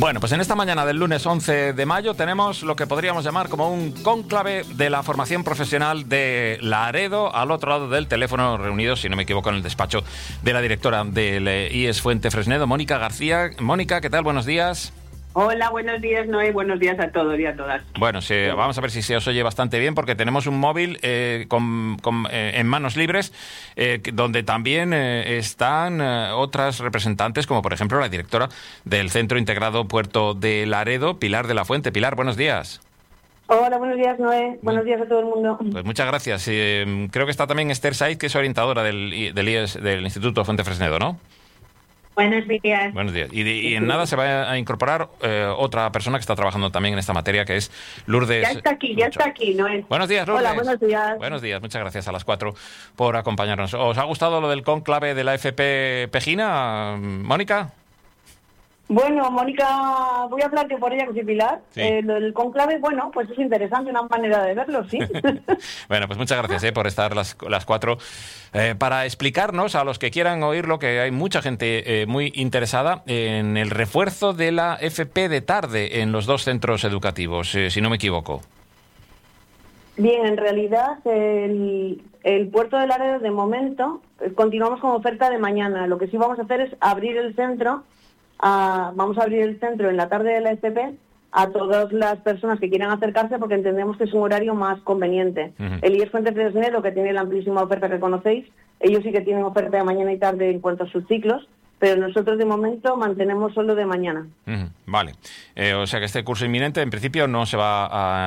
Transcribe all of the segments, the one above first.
Bueno, pues en esta mañana del lunes 11 de mayo tenemos lo que podríamos llamar como un cónclave de la formación profesional de Laredo, al otro lado del teléfono, reunidos, si no me equivoco, en el despacho de la directora del IES Fuentefresnedo, Mónica García. Mónica, ¿qué tal? Buenos días. Hola, buenos días, Noé. Buenos días a todos y a todas. Bueno, vamos a ver si se os oye bastante bien, porque tenemos un móvil en manos libres, donde también están otras representantes, como por ejemplo la directora del Centro Integrado Puerto de Laredo, Pilar de la Fuente. Pilar, buenos días. Hola, buenos días, Noé. Buenos días a todo el mundo. Pues muchas gracias. Creo que está también Esther Said, que es orientadora del IES, del Instituto Fuentefresnedo, ¿no? Buenos días. Buenos días. Y en nada se va a incorporar otra persona que está trabajando también en esta materia, que es Lourdes. Ya está aquí, Noé. Buenos días, Lourdes. Hola, buenos días. Buenos días, muchas gracias a las 4 por acompañarnos. ¿Os ha gustado lo del cónclave de la FP Pejina, Mónica? Bueno, Mónica, voy a hablarte por ella, que soy Pilar. Sí. Lo del conclave, bueno, pues es interesante, una manera de verlo, sí. Bueno, pues muchas gracias por estar las 4 para explicarnos, a los que quieran oírlo, que hay mucha gente muy interesada en el refuerzo de la FP de tarde en los dos centros educativos, si no me equivoco. Bien, en realidad el Puerto de Laredo, de momento, continuamos con oferta de mañana. Lo que sí vamos a hacer es abrir el centro. Vamos a abrir el centro en la tarde de la FP a todas las personas que quieran acercarse, porque entendemos que es un horario más conveniente. Uh-huh. El IES Fuentefresnedo, que tiene la amplísima oferta que conocéis, ellos sí que tienen oferta de mañana y tarde en cuanto a sus ciclos, pero nosotros de momento mantenemos solo de mañana. Uh-huh. Vale. O sea que este curso inminente en principio no se va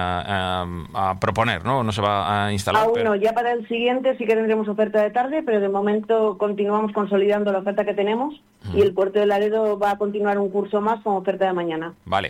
a proponer, ¿no? No se va a instalar. Aún no, ya para el siguiente sí que tendremos oferta de tarde, pero de momento continuamos consolidando la oferta que tenemos. Y el Puerto de Laredo va a continuar un curso más con oferta de mañana. Vale.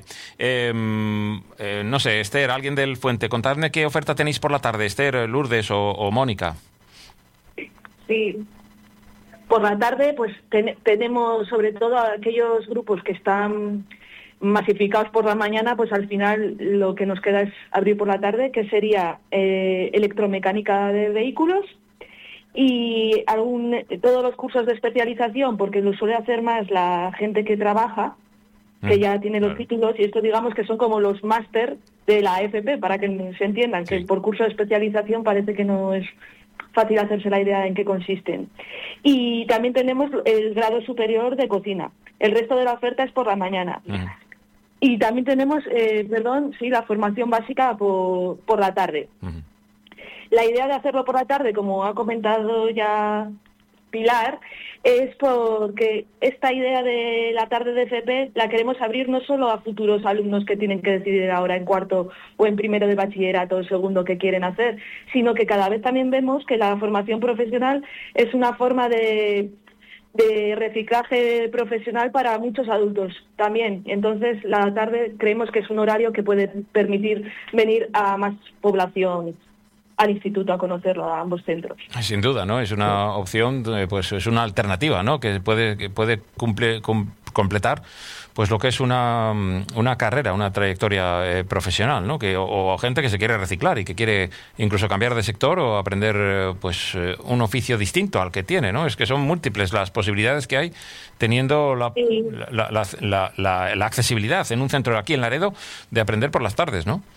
No sé, Esther, alguien del Fuente, contadme qué oferta tenéis por la tarde, Esther, Lourdes o Mónica. Sí. Por la tarde, pues tenemos sobre todo a aquellos grupos que están masificados por la mañana, pues al final lo que nos queda es abrir por la tarde, que sería electromecánica de vehículos, y todos los cursos de especialización, porque lo suele hacer más la gente que trabaja, que ya tiene los títulos, y esto digamos que son como los máster de la FP, para que se entiendan, sí. Que por curso de especialización parece que no es fácil hacerse la idea en qué consisten. Y también tenemos el grado superior de cocina. El resto de la oferta es por la mañana. Uh-huh. Y también tenemos, la formación básica por la tarde. Uh-huh. La idea de hacerlo por la tarde, como ha comentado ya Pilar, es porque esta idea de la tarde de FP la queremos abrir no solo a futuros alumnos que tienen que decidir ahora en cuarto o en primero de bachillerato o segundo qué quieren hacer, sino que cada vez también vemos que la formación profesional es una forma de reciclaje profesional para muchos adultos también. Entonces, la tarde creemos que es un horario que puede permitir venir a más población al instituto a conocerlo, a ambos centros. Sin duda, ¿no? Es una opción, pues es una alternativa, ¿no? Que puede completar pues lo que es una carrera, una trayectoria profesional, ¿no? O gente que se quiere reciclar y que quiere incluso cambiar de sector o aprender un oficio distinto al que tiene, ¿no? Es que son múltiples las posibilidades que hay teniendo la accesibilidad en un centro aquí en Laredo de aprender por las tardes, ¿no?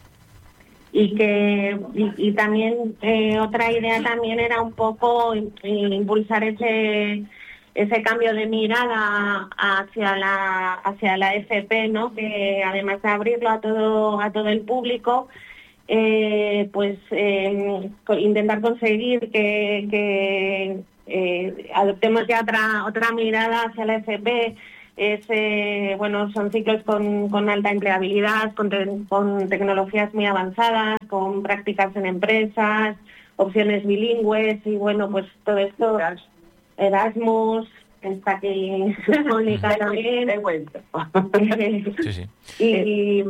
Y también otra idea también era un poco impulsar ese cambio de mirada hacia la FP, ¿no? Que además de abrirlo a todo el público, intentar conseguir que adoptemos ya otra mirada hacia la FP. Son ciclos con alta empleabilidad, con tecnologías muy avanzadas, con prácticas en empresas, opciones bilingües y pues todo esto, Erasmus, está aquí Mónica también. Sí.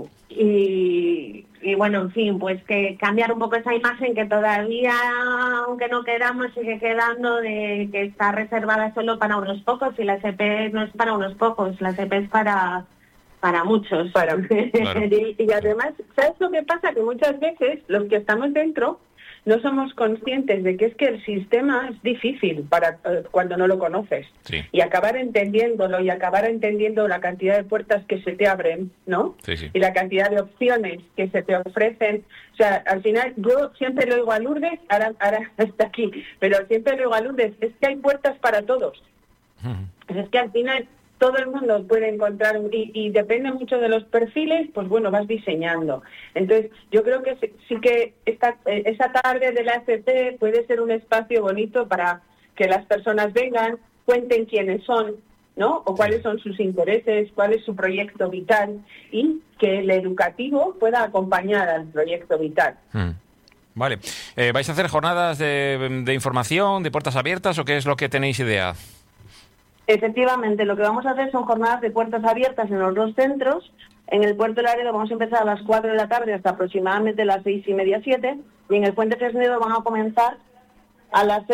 Y en fin, pues que cambiar un poco esa imagen que todavía, aunque no queramos, sigue quedando de que está reservada solo para unos pocos, y la FP no es para unos pocos, la FP es para muchos. Claro. Y además, ¿sabes lo que pasa? Que muchas veces los que estamos dentro no somos conscientes de que es que el sistema es difícil para cuando no lo conoces. Sí. Y acabar entendiéndolo y acabar entendiendo la cantidad de puertas que se te abren, ¿no? Sí, sí. Y la cantidad de opciones que se te ofrecen. O sea, al final, yo siempre le digo a Lourdes, ahora está aquí, pero siempre le digo a Lourdes, es que hay puertas para todos. Es que al final todo el mundo puede encontrar, y depende mucho de los perfiles, pues bueno, vas diseñando. Entonces, yo creo que sí que esa tarde de la FP puede ser un espacio bonito para que las personas vengan, cuenten quiénes son, ¿no? O cuáles son sus intereses, cuál es su proyecto vital, y que el educativo pueda acompañar al proyecto vital. Vale. ¿Vais a hacer jornadas de información, de puertas abiertas, o qué es lo que tenéis idea? Efectivamente, lo que vamos a hacer son jornadas de puertas abiertas en los 2 centros. En el Puerto de Laredo vamos a empezar a las 4 de la tarde hasta aproximadamente las 6:30, 7, y en el Puente Fresnedo van a comenzar a las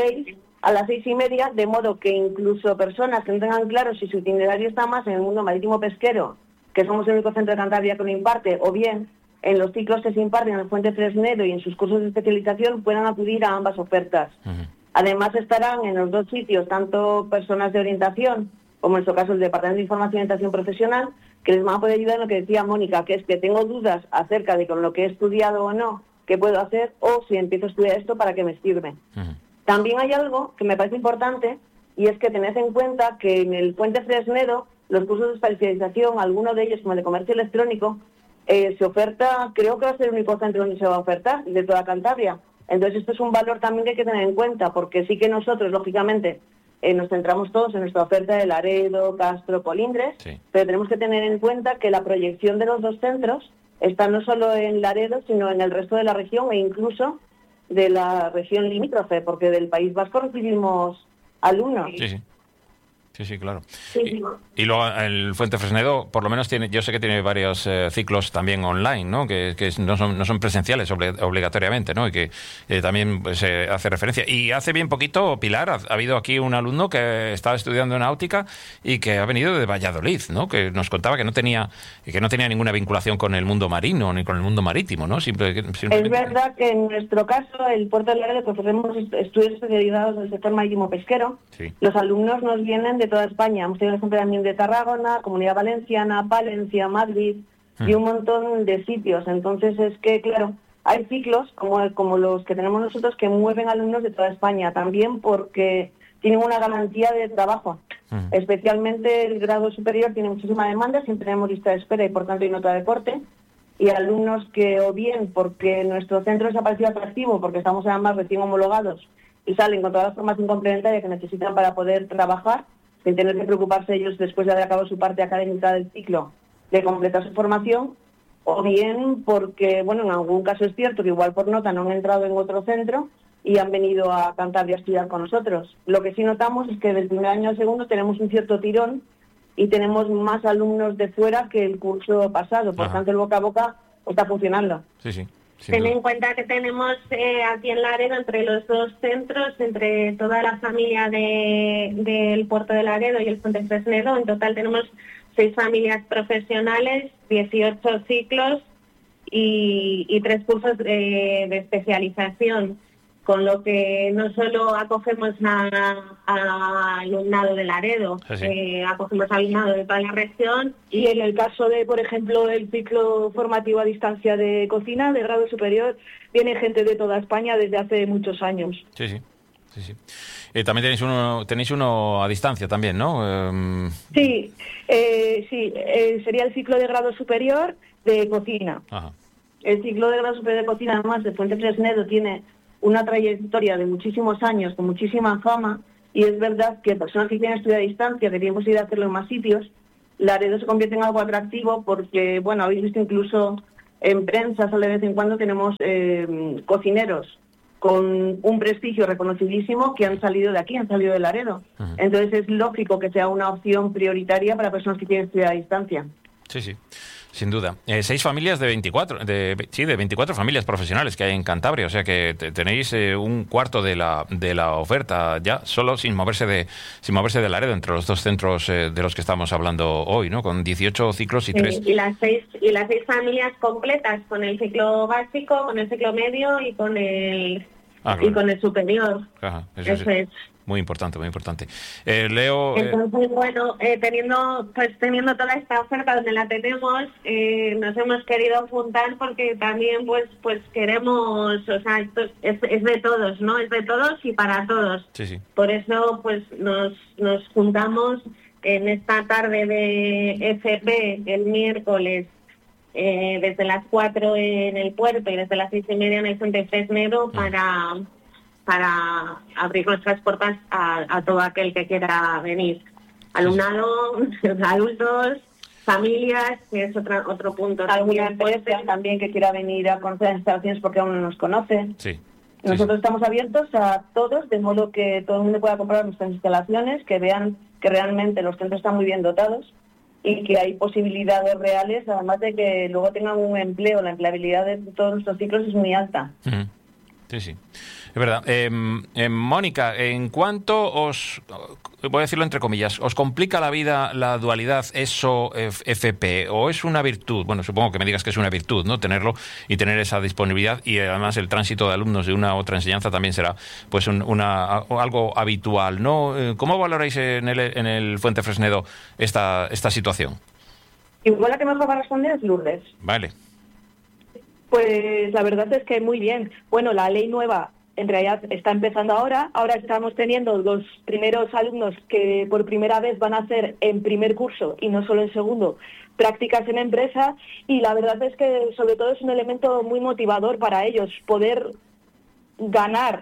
6:30, de modo que incluso personas que no tengan claro si su itinerario está más en el mundo marítimo pesquero, que somos el único centro de Cantabria que lo imparte, o bien en los ciclos que se imparten en el Puente Fresnedo y en sus cursos de especialización, puedan acudir a ambas ofertas. Además estarán en los 2 sitios tanto personas de orientación, como en su caso el Departamento de Información y Orientación Profesional, que les van a poder ayudar en lo que decía Mónica, que es que tengo dudas acerca de con lo que he estudiado o no, qué puedo hacer, o si empiezo a estudiar esto, ¿para qué me sirve? También hay algo que me parece importante, y es que tened en cuenta que en el Puente Fresnedo, los cursos de especialización, algunos de ellos, como el de comercio electrónico, se oferta, creo que va a ser el único centro donde se va a ofertar, de toda Cantabria. Entonces esto es un valor también que hay que tener en cuenta, porque sí que nosotros, lógicamente, nos centramos todos en nuestra oferta de Laredo, Castro, Colindres, pero tenemos que tener en cuenta que la proyección de los 2 centros está no solo en Laredo, sino en el resto de la región e incluso de la región limítrofe, porque del País Vasco recibimos alumnos. Sí, claro. Y luego el Puente Fresnedo, por lo menos yo sé que tiene varios ciclos también online, ¿no? Que no son presenciales obligatoriamente, ¿no? Y que también se hace referencia. Y hace bien poquito, Pilar, ha habido aquí un alumno que estaba estudiando náutica y que ha venido de Valladolid, ¿no? Que nos contaba que no tenía ninguna vinculación con el mundo marino ni con el mundo marítimo, ¿no? Simplemente... Es verdad que en nuestro caso, el Puerto de Laredo, que ofrecemos estudios especializados del sector marítimo pesquero, los alumnos nos vienen de toda España. Hemos tenido ejemplo también de Tarragona, Comunidad Valenciana, Palencia, Madrid y un montón de sitios. Entonces es que, claro, hay ciclos como los que tenemos nosotros que mueven alumnos de toda España, también porque tienen una garantía de trabajo. Especialmente el grado superior tiene muchísima demanda, siempre tenemos lista de espera y por tanto hay nota de corte. Y alumnos que, o bien porque nuestro centro les ha parecido atractivo, porque estamos además recién homologados y salen con toda la formación complementaria que necesitan para poder trabajar, sin tener que preocuparse ellos después de haber acabado su parte académica del ciclo, de completar su formación, o bien porque, bueno, en algún caso es cierto que igual por nota no han entrado en otro centro y han venido a Cantabria a estudiar con nosotros. Lo que sí notamos es que del primer año al segundo tenemos un cierto tirón y tenemos más alumnos de fuera que el curso pasado, por tanto el boca a boca está funcionando. Sí. Ten en cuenta que tenemos aquí en Laredo, entre los 2 centros, entre toda la familia del Puerto de Laredo y el Puente Fresnedo, en total tenemos 6 familias profesionales, 18 ciclos y 3 cursos de especialización, con lo que no solo acogemos a alumnado de Laredo, acogemos alumnado de toda la región. Y en el caso de, por ejemplo, el ciclo formativo a distancia de cocina de grado superior, viene gente de toda España desde hace muchos años. Sí. También tenéis uno a distancia también, ¿no? Sí, sería el ciclo de grado superior de cocina. El ciclo de grado superior de cocina, además, de Puente Fresnedo tiene una trayectoria de muchísimos años, con muchísima fama, y es verdad que personas que quieren estudiar a distancia, que tienen posibilidad de hacerlo en más sitios, Laredo se convierte en algo atractivo porque, bueno, habéis visto incluso en prensa, sale de vez en cuando, tenemos cocineros con un prestigio reconocidísimo que han salido de aquí, han salido de Laredo. Entonces es lógico que sea una opción prioritaria para personas que quieren estudiar a distancia. Sí. Sin duda. 6 familias de 24 familias profesionales que hay en Cantabria, o sea que tenéis un cuarto de la oferta ya, solo sin moverse de Laredo, entre los 2 centros de los que estamos hablando hoy, ¿no? Con 18 ciclos y 3. Y las seis familias completas, con el ciclo básico, con el ciclo medio y con el y con el superior. Ajá, eso es. Muy importante, muy importante. Leo... Entonces, bueno, teniendo toda esta oferta donde la tenemos, nos hemos querido juntar porque también pues queremos, o sea, esto es de todos, ¿no? Es de todos y para todos. Sí. Por eso pues nos juntamos en esta tarde de FP el miércoles desde las 4 en el puerto y desde las 6:30 en el Fuente Fresnedo para abrir nuestras puertas a todo aquel que quiera venir. Alumnado, adultos, familias, que es otro punto. Alguna empresa también que quiera venir a conocer las instalaciones porque aún no nos conoce. Sí. Nosotros estamos abiertos a todos, de modo que todo el mundo pueda comprar nuestras instalaciones, que vean que realmente los centros están muy bien dotados y que hay posibilidades reales, además de que luego tengan un empleo. La empleabilidad de todos nuestros ciclos es muy alta. Sí. Es verdad. Mónica, ¿en cuánto voy a decirlo entre comillas, os complica la vida la dualidad ESO-FP o es una virtud? Bueno, supongo que me digas que es una virtud, ¿no? Tenerlo y tener esa disponibilidad, y además el tránsito de alumnos de una u otra enseñanza también será pues algo habitual, ¿no? ¿Cómo valoráis en el Fuente Fresnedo esta situación? Igual la que mejor va a responder es Lourdes. Vale. Pues la verdad es que muy bien. Bueno, la ley nueva en realidad está empezando ahora. Ahora estamos teniendo los primeros alumnos que por primera vez van a hacer en primer curso y no solo en segundo prácticas en empresa, y la verdad es que sobre todo es un elemento muy motivador para ellos poder ganar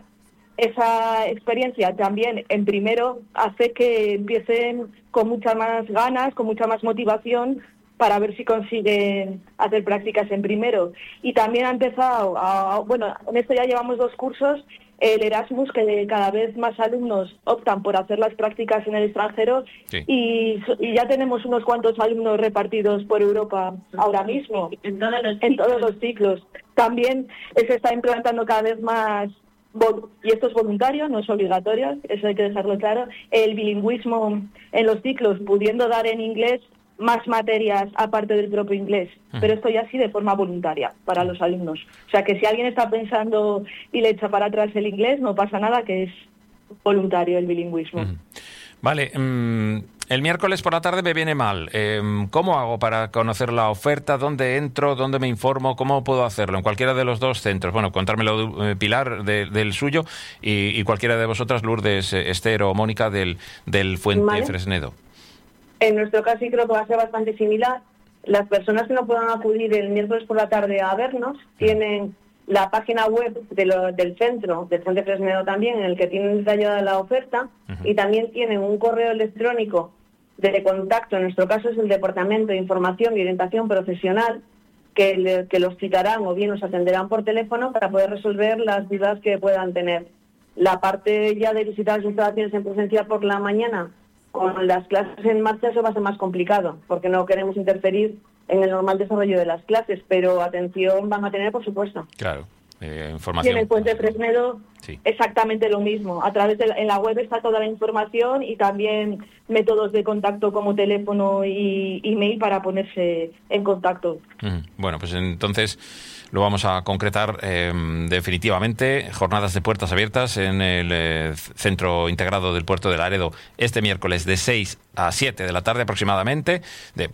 esa experiencia también en primero. Hace que empiecen con muchas más ganas, con mucha más motivación para ver si consiguen hacer prácticas en primero. Y también ha empezado, bueno, en esto ya llevamos 2 cursos, el Erasmus, que cada vez más alumnos optan por hacer las prácticas en el extranjero, sí. y ya tenemos unos cuantos alumnos repartidos por Europa ahora mismo, en todos los ciclos. También se está implantando cada vez más, y esto es voluntario, no es obligatorio, eso hay que dejarlo claro, el bilingüismo en los ciclos, pudiendo dar en inglés más materias aparte del propio inglés, pero esto ya sí de forma voluntaria para los alumnos. O sea que si alguien está pensando y le echa para atrás el inglés, no pasa nada, que es voluntario el bilingüismo. Vale, el miércoles por la tarde me viene mal. ¿Cómo hago para conocer la oferta? ¿Dónde entro? ¿Dónde me informo? ¿Cómo puedo hacerlo? En cualquiera de los 2 centros. Bueno, contármelo Pilar del suyo y cualquiera de vosotras, Lourdes, Esther o Mónica del Fuente Fresnedo. En nuestro caso sí creo que va a ser bastante similar. Las personas que no puedan acudir el miércoles por la tarde a vernos tienen la página web del centro, del Fuente Fresnedo también, en el que tienen detallada la oferta, y también tienen un correo electrónico de contacto. En nuestro caso es el Departamento de Información y Orientación Profesional, que los citarán o bien los atenderán por teléfono para poder resolver las dudas que puedan tener. La parte ya de visitar las instalaciones en presencial por la mañana, con las clases en marcha, eso va a ser más complicado, porque no queremos interferir en el normal desarrollo de las clases, pero atención van a tener, por supuesto. Claro, información. Y en el Fuente Fresnedo sí. Exactamente lo mismo. A través en la web está toda la información y también métodos de contacto como teléfono y email para ponerse en contacto. Bueno, pues entonces lo vamos a concretar definitivamente. Jornadas de puertas abiertas en el Centro Integrado del Puerto de Laredo este miércoles de 6 a 7 de la tarde aproximadamente. De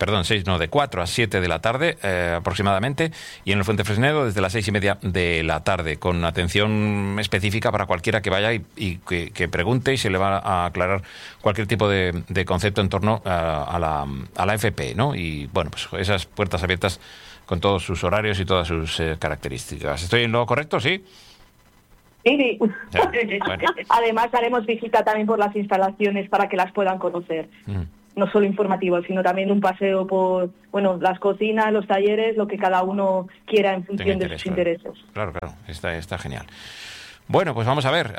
4 a 7 de la tarde aproximadamente. Y en el Fuente Fresnedo desde las 6:30 de la tarde, con atención específica para cualquiera que vaya y que pregunte, y se le va a aclarar cualquier tipo de concepto en torno a la FP, ¿no? Y bueno, pues esas puertas abiertas con todos sus horarios y todas sus características. ¿Estoy en lo correcto? ¿Sí? Sí. Ya, bueno. Además haremos visita también por las instalaciones para que las puedan conocer. No solo informativo, sino también un paseo por las cocinas, los talleres, lo que cada uno quiera en función de sus intereses. Claro, está genial. Bueno, pues vamos a ver.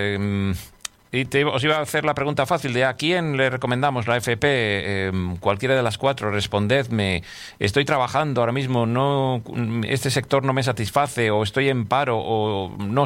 Os iba a hacer la pregunta fácil de ¿a quién le recomendamos la FP? Cualquiera de las 4, respondedme. Estoy trabajando ahora mismo, este sector no me satisface, o estoy en paro, o no